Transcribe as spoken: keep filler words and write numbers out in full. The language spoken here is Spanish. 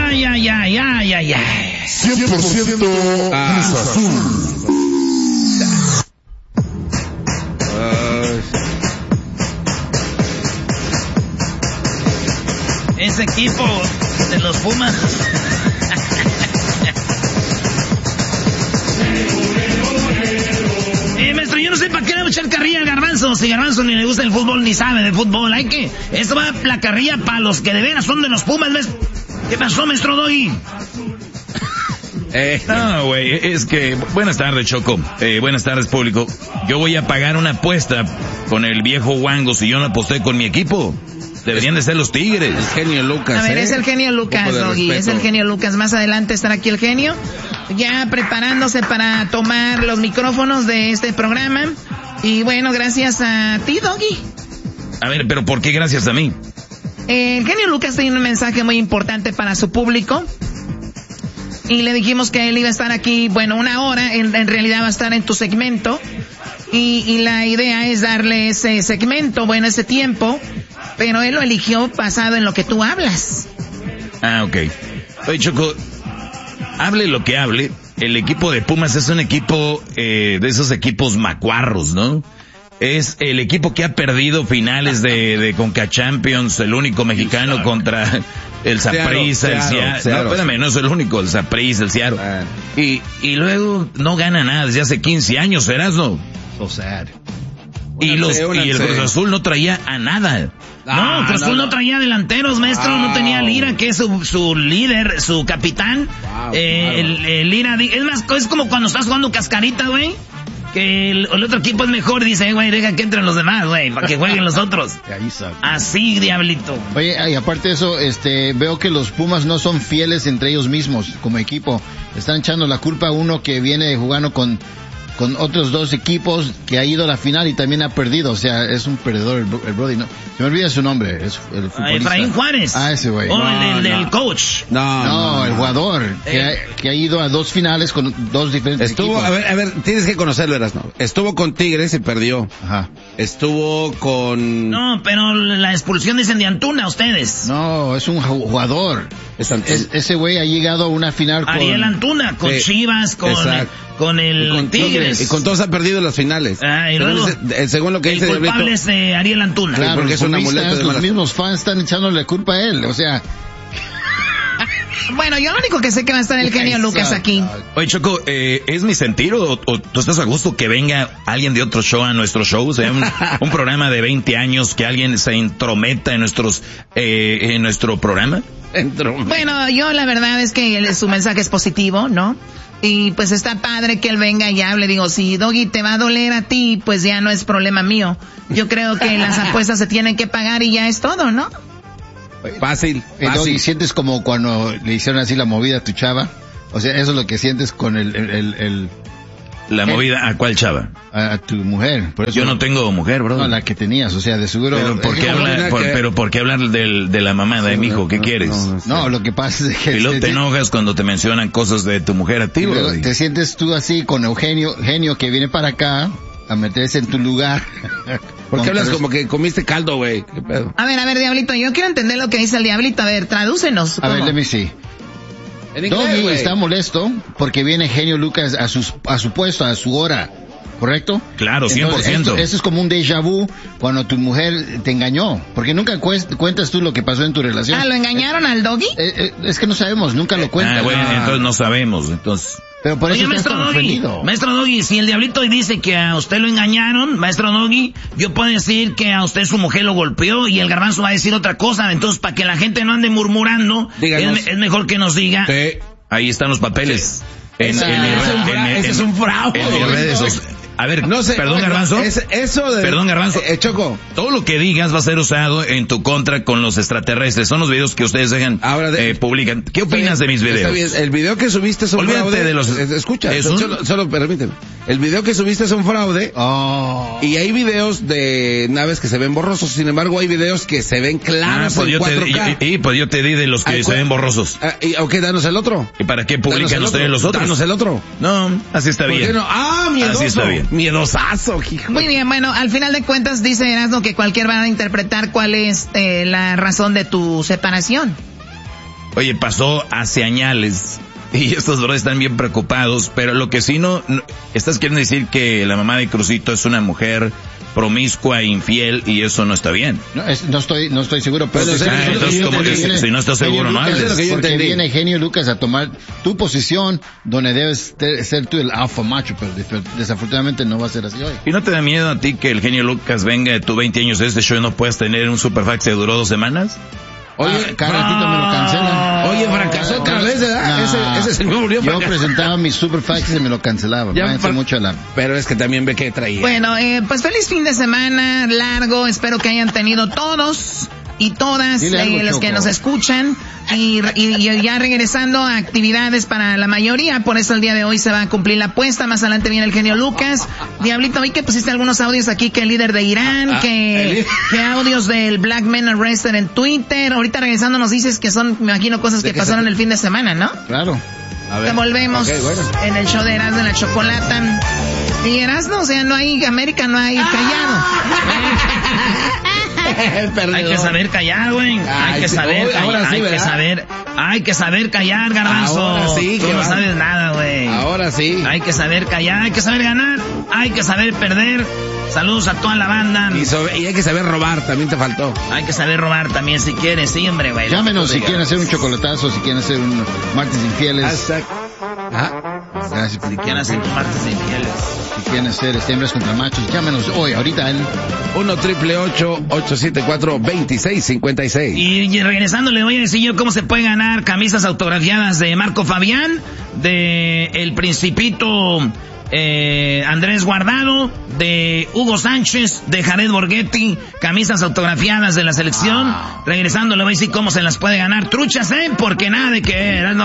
Ay, ay, ay, ay, ay, ay. cien por ciento Cruz Azul. Ese equipo de los Pumas. eh, maestro, yo no sé para qué le voy a echar carrilla al Garbanzo. Si Garbanzo ni le gusta el fútbol ni sabe de fútbol. Hay que, esto va la carrilla para los que de veras son de los Pumas. ¿Ves? ¿Qué pasó, maestro Doggy? Eh, no, güey, es que... Buenas tardes, Choco. Eh, buenas tardes, público. Yo voy a pagar una apuesta con el viejo Wango si yo no aposté con mi equipo. Deberían de ser los Tigres. El genio Lucas. A ver, ¿eh? es el genio Lucas, Doggy. Es el genio Lucas. Más adelante estará aquí el genio. Ya preparándose para tomar los micrófonos de este programa. Y bueno, gracias a ti, Doggy. A ver, pero ¿por qué gracias a mí? Eh, el genio Lucas tiene un mensaje muy importante para su público. Y le dijimos que él iba a estar aquí, bueno, una hora. En, en realidad va a estar en tu segmento. Y, y la idea es darle ese segmento, bueno, ese tiempo. Pero él lo eligió basado en lo que tú hablas. Ah, ok. Oye, Choco, hable lo que hable. El equipo de Pumas es un equipo eh, de esos equipos macuarros, ¿no? Es el equipo que ha perdido finales de, de Conca Champions, el único mexicano contra el Saprissa, el Seattle. No, espérame, no es el único, el Saprissa, el Seattle. Ah. Y, y luego no gana nada desde hace quince años, Erasmo. So sad. Y, los, y el Cruz Azul no traía a nada. Ah, no, Cruz Azul no, no. no traía delanteros, maestro. Wow. No tenía Lira, que es su, su líder, su capitán. Wow, eh, wow. El, el Lira, es más, es como cuando estás jugando cascarita, güey. Que el, el otro equipo es mejor, dice, güey, deja que entren los demás, güey, para que jueguen los otros. Así, diablito. Oye, y aparte de eso, este, veo que los Pumas no son fieles entre ellos mismos, como equipo. Están echando la culpa a uno que viene jugando con, con otros dos equipos, que ha ido a la final y también ha perdido. O sea, es un perdedor el, el Brody, ¿no? Se me olvida su nombre, es el futbolista. Efraín Juárez. Ah, ese güey. O no, el, el no. del coach. No, no, no el jugador, eh. que, ha, que ha ido a dos finales con dos diferentes Estuvo, equipos. a ver, a ver, tienes que conocerlo, Erasmo. Estuvo con Tigres y perdió. Ajá. Estuvo con... No, pero la expulsión dicen de Antuna, ustedes. No, es un jugador. Es, es, ese güey ha llegado a una final con... Ariel Antuna, con sí. Chivas, con... Exacto. Con el y con Tigres. Y con todos ha perdido las finales. Ah, y luego, dice, según lo que el dice culpable es eh, Ariel Antuna. Claro, sí, porque es un amuleto de Los malas... mismos fans están echándole culpa a él, o sea... Bueno, yo lo único que sé que va a estar el genio Lucas aquí. Oye, Choco, eh, ¿es mi sentir o, o tú estás a gusto que venga alguien de otro show a nuestro show? O sea, un, un programa de veinte años, que alguien se intrometa en nuestros, eh, en nuestro programa. Bueno, yo la verdad es que su mensaje es positivo, ¿no? Y pues está padre que él venga y hable. Digo, si Doggy te va a doler a ti, pues ya no es problema mío. Yo creo que las apuestas se tienen que pagar y ya es todo, ¿no? Fácil, fácil. Doggy, ¿sientes como cuando le hicieron así la movida a tu chava? O sea, eso es lo que sientes con el... el, el, el ¿La ¿eh? movida a cuál chava? A, a tu mujer. Por eso, yo no tengo mujer, bro. No, la que tenías, o sea, de seguro... Pero ¿por qué, habla, por, que... pero ¿por qué hablar del, de la mamá de sí, mi hijo? No, ¿Qué no, quieres? No, no, lo que pasa es que... Y luego te enojas cuando te mencionan cosas de tu mujer a ti, bro. Te sientes tú así con Eugenio, Genio, que viene para acá a meterse en tu lugar. ¿Por qué hablas como que comiste caldo, güey? ¿Qué pedo? A ver, a ver, Diablito, yo quiero entender lo que dice el Diablito. A ver, tradúcenos. A ver, let me see. Doggy está molesto porque viene Genio Lucas a, sus, a su puesto, a su hora, ¿correcto? Claro, cien por ciento. Entonces, esto, esto es como un déjà vu cuando tu mujer te engañó, porque nunca cuentas tú lo que pasó en tu relación. Ah, ¿lo engañaron al Doggy? Eh, eh, es que no sabemos, nunca lo cuentas. Ah, bueno, ah. entonces no sabemos, entonces... Pero por Oye, eso maestro Doggy, maestro Doggy, si el Diablito dice que a usted lo engañaron, maestro Doggy, yo puedo decir que a usted su mujer lo golpeó y el Garbanzo va a decir otra cosa. Entonces, para que la gente no ande murmurando, es, es mejor que nos diga. Sí. Ahí están los papeles. Sí. En, Esa, en, en, es un en, ese es un fraude. En, en redes sociales. A ver, no sé, perdón, Garbanzo. Es, eso de... Perdón, Garbanzo. Eh, Choco. Todo lo que digas va a ser usado en tu contra con los extraterrestres. Son los videos que ustedes dejan, Ahora de, eh, publican. ¿Qué opinas bien, de mis videos? Está bien. El video que subiste es un Olvídate fraude. de los... Escucha, solo, solo permíteme. El video que subiste es un fraude. Oh. Y hay videos de naves que se ven borrosos. Sin embargo, hay videos que se ven claros ah, pues en cuatro K. Te, y, y pues yo te di de los que Ay, se ven borrosos. Ah, y, ok, danos el otro. ¿Y para qué publican ustedes los otros? Danos el otro. No, así está bien. No? Ah, miedoso. Así está bien. Miedosazo. Hijo. Muy bien, bueno, al final de cuentas dice Erasmo que cualquier va a interpretar cuál es eh, la razón de tu separación. Oye, pasó hace añales. Y estos brothers están bien preocupados, pero lo que sí no, no, estás queriendo decir que la mamá de Crucito es una mujer promiscua e infiel y eso no está bien. No, es, no estoy, no estoy seguro, pero... Pues, ah, entonces, como que si, si no estás seguro, no hables. Porque entendí. Viene Genio Lucas a tomar tu posición donde debes ser tú el alfa macho, pero desafortunadamente no va a ser así hoy. ¿Y no te da miedo a ti que el Genio Lucas venga de tus veinte años de este show y no puedas tener un superfax que duró dos semanas? Oye, ah, cada ratito me lo cancelan. Oye, fracasó otra vez, ¿verdad? No, ese, ese se me volvió Yo presentaba mis superfax y me lo cancelaban. Ya, para... mucho la... Pero es que también ve que traía. Bueno, eh, pues feliz fin de semana largo. Espero que hayan tenido todos y todas eh, los que nos escuchan. Y, y, y ya regresando a actividades para la mayoría, por eso el día de hoy se va a cumplir la apuesta. Más adelante viene el Genio Lucas. Diablito, vi que pusiste algunos audios aquí, que el líder de Irán, ah, que, que audios del Black Men Arrested en Twitter. Ahorita regresando nos dices que son, me imagino, cosas que pasaron se... el fin de semana, ¿no? Claro. A ver. Te volvemos okay, bueno. En el show de Erasmo de la Chocolata. Y Erasmo, o sea, no hay América, no hay callado. Hay que saber callar, güey. Hay que saber callar. Hay que saber, hay que saber callar, Garbanzo. Ahora sí, tú no sabes nada, güey. Ahora sí. Hay que saber callar, hay que saber ganar, hay que saber perder. Saludos a toda la banda. Y, sobre, y hay que saber robar, también te faltó. Hay que saber robar también si quieres, sí, hombre, güey. Llámenos si quieren hacer un chocolatazo, si quieren hacer un martes infieles. Exacto. Ajá. Gracias. Si quieren hacer un martes infieles. Si quieren hacer hembras contra machos, llámenos hoy, ahorita en uno triple ocho ocho siete cuatro dos seis cinco seis. Y, y regresando le voy a decir yo cómo se puede ganar camisas autografiadas de Marco Fabián, de El Principito eh, Andrés Guardado, de Hugo Sánchez, de Jared Borghetti, camisas autografiadas de la selección. Ah. Regresando le voy a decir cómo se las puede ganar. Truchas, ¿eh? Porque nada de que... No,